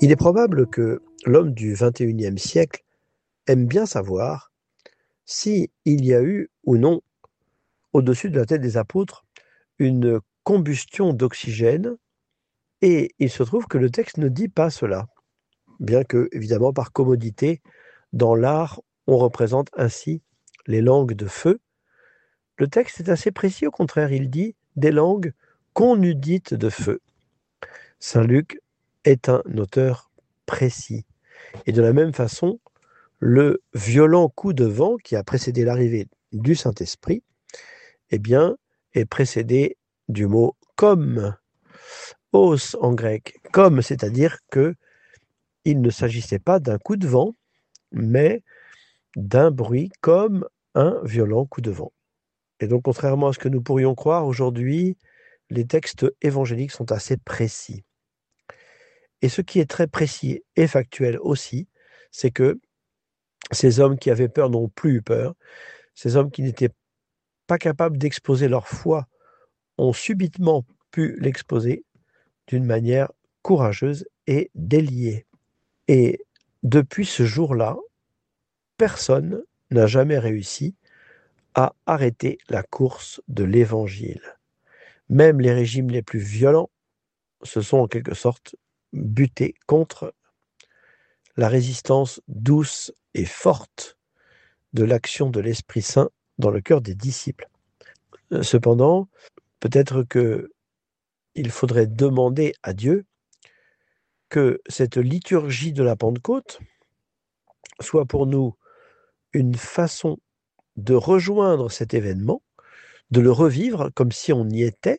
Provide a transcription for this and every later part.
Il est probable que l'homme du XXIe siècle aime bien savoir si il y a eu ou non, au-dessus de la tête des apôtres, une combustion d'oxygène, et il se trouve que le texte ne dit pas cela, bien que, évidemment, par commodité, dans l'art, on représente ainsi les langues de feu. Le texte est assez précis, au contraire, il dit des langues qu'on eût dites de feu. Saint Luc est un auteur précis. Et de la même façon, le violent coup de vent qui a précédé l'arrivée du Saint-Esprit, eh bien, est précédé du mot comme, os en grec, comme, c'est-à-dire que il ne s'agissait pas d'un coup de vent, mais d'un bruit comme un violent coup de vent. Et donc, contrairement à ce que nous pourrions croire aujourd'hui, les textes évangéliques sont assez précis. Et ce qui est très précis et factuel aussi, c'est que ces hommes qui avaient peur n'ont plus eu peur. Ces hommes qui n'étaient pas capables d'exposer leur foi ont subitement pu l'exposer d'une manière courageuse et déliée. Et depuis ce jour-là, personne n'a jamais réussi à arrêter la course de l'Évangile. Même les régimes les plus violents se sont en quelque sorte butés contre la résistance douce et forte de l'action de l'Esprit Saint dans le cœur des disciples. Cependant, peut-être qu'il faudrait demander à Dieu que cette liturgie de la Pentecôte soit pour nous une façon de rejoindre cet événement, de le revivre comme si on y était,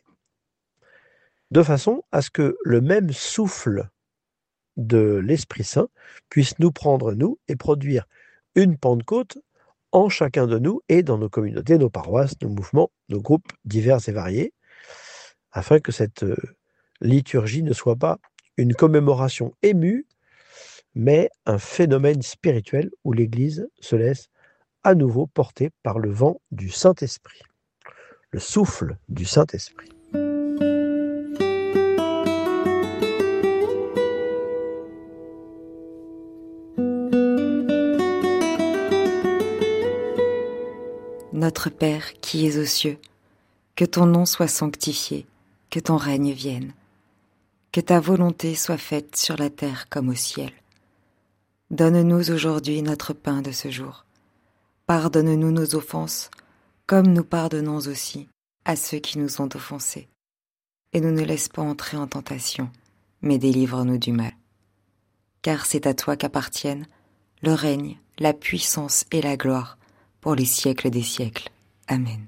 de façon à ce que le même souffle de l'Esprit Saint puisse nous prendre, nous, et produire une Pentecôte en chacun de nous et dans nos communautés, nos paroisses, nos mouvements, nos groupes divers et variés, afin que cette liturgie ne soit pas une commémoration émue, mais un phénomène spirituel où l'Église se laisse à nouveau porter par le vent du Saint-Esprit, le souffle du Saint-Esprit. Notre Père qui es aux cieux, que ton nom soit sanctifié, que ton règne vienne, que ta volonté soit faite sur la terre comme au ciel. Donne-nous aujourd'hui notre pain de ce jour. Pardonne-nous nos offenses, comme nous pardonnons aussi à ceux qui nous ont offensés. Et ne nous laisse pas entrer en tentation, mais délivre-nous du mal. Car c'est à toi qu'appartiennent le règne, la puissance et la gloire, pour les siècles des siècles. Amen.